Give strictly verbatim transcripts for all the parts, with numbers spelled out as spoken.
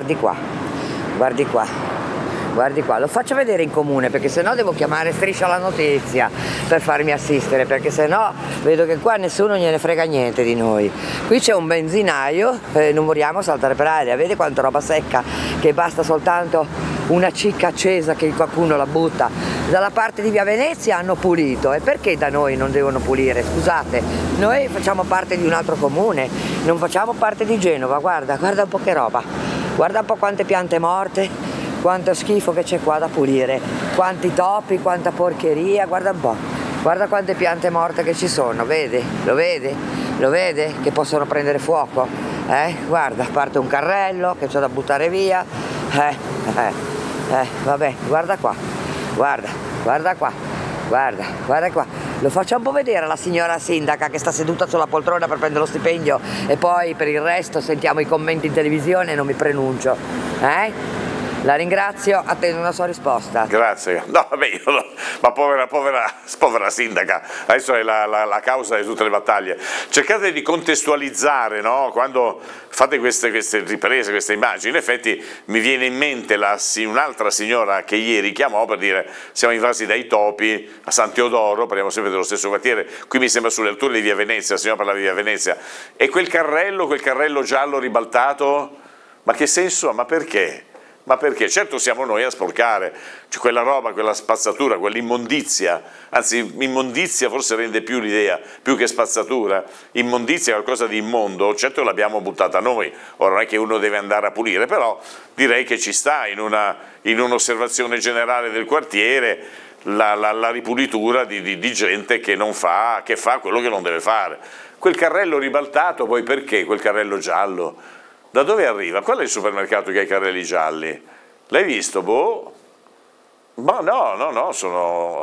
guardi qua, guardi qua, guardi qua, lo faccio vedere in comune perché sennò devo chiamare Striscia la Notizia per farmi assistere, perché sennò vedo che qua nessuno gliene frega niente di noi. Qui c'è un benzinaio, eh, non moriamo a saltare per aria, vedi quanta roba secca che basta soltanto una cicca accesa che qualcuno la butta. Dalla parte di Via Venezia hanno pulito, e perché da noi non devono pulire? Scusate, noi facciamo parte di un altro comune, non facciamo parte di Genova. Guarda, guarda un po' che roba, guarda un po' quante piante morte, quanto schifo che c'è qua da pulire, quanti topi, quanta porcheria, guarda un po', guarda quante piante morte che ci sono, vedi? Lo vedi? Lo vede? Che possono prendere fuoco? Eh? Guarda, parte un carrello che c'è da buttare via, eh, eh. Eh, vabbè, guarda qua, guarda, guarda qua, guarda, guarda qua. Lo faccio un po' vedere alla signora sindaca che sta seduta sulla poltrona per prendere lo stipendio e poi per il resto sentiamo i commenti in televisione e non mi pronuncio. Eh? La ringrazio, attendo una sua risposta. Grazie. No, vabbè, io no. Ma povera, povera, povera sindaca, adesso è la, la, la causa di tutte le battaglie. Cercate di contestualizzare, no? Quando fate queste, queste riprese, queste immagini, in effetti mi viene in mente la, un'altra signora che ieri chiamò per dire siamo invasi dai topi a San Teodoro, parliamo sempre dello stesso quartiere, qui mi sembra sulle alture di Via Venezia, la signora parlava di Via Venezia, e quel carrello, quel carrello giallo ribaltato, ma che senso ha? Ma perché? Ma perché? Certo siamo noi a sporcare, cioè quella roba, quella spazzatura, quell'immondizia, anzi immondizia forse rende più l'idea, più che spazzatura, immondizia è qualcosa di immondo, certo l'abbiamo buttata noi, ora non è che uno deve andare a pulire, però direi che ci sta in, una, in un'osservazione generale del quartiere la, la, la ripulitura di, di, di gente che non fa, che fa quello che non deve fare. Quel carrello ribaltato, poi perché quel carrello giallo? Da dove arriva? Qual è il supermercato che ha i carrelli gialli? L'hai visto? Boh. Ma no, no, no, sono...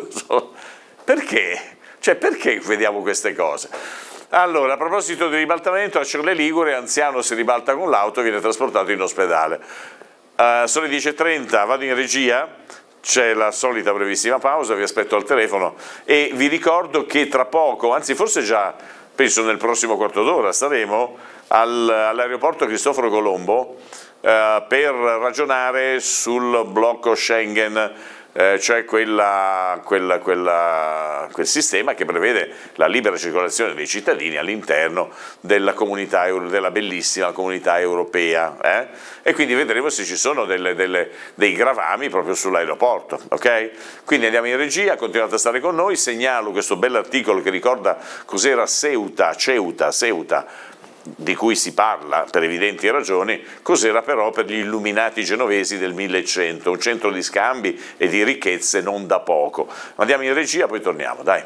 Perché? Cioè, perché vediamo queste cose? Allora, a proposito di ribaltamento, a Cerle Ligure, anziano si ribalta con l'auto e viene trasportato in ospedale. Uh, sono le dieci e trenta, vado in regia, c'è la solita brevissima pausa, vi aspetto al telefono e vi ricordo che tra poco, anzi forse già, penso nel prossimo quarto d'ora, saremo all'aeroporto Cristoforo Colombo eh, per ragionare sul blocco Schengen, eh, cioè quella, quella, quella, quel sistema che prevede la libera circolazione dei cittadini all'interno della comunità, della bellissima comunità europea, eh? E quindi vedremo se ci sono delle, delle, dei gravami proprio sull'aeroporto, ok? Quindi andiamo in regia, continuate a stare con noi, segnalo questo bell'articolo che ricorda cos'era Ceuta, Ceuta, Ceuta, di cui si parla per evidenti ragioni, cos'era però per gli illuminati genovesi del millecento, un centro di scambi e di ricchezze non da poco. Andiamo in regia, poi torniamo, dai.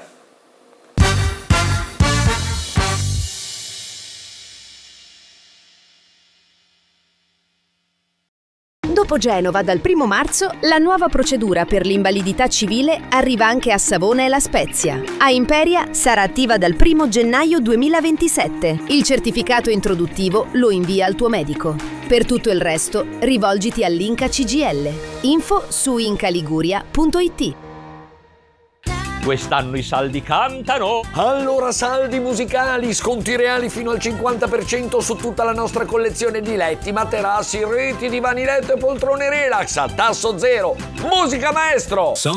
Dopo Genova, dal primo marzo, la nuova procedura per l'invalidità civile arriva anche a Savona e La Spezia. A Imperia sarà attiva dal primo gennaio duemilaventisette. Il certificato introduttivo lo invia al tuo medico. Per tutto il resto, rivolgiti all'Inca C G L. Info su incaliguria punto it. Quest'anno i saldi cantano! Allora saldi musicali, sconti reali fino al cinquanta per cento su tutta la nostra collezione di letti, materassi, reti, divani letto e poltrone relax a tasso zero. Musica maestro!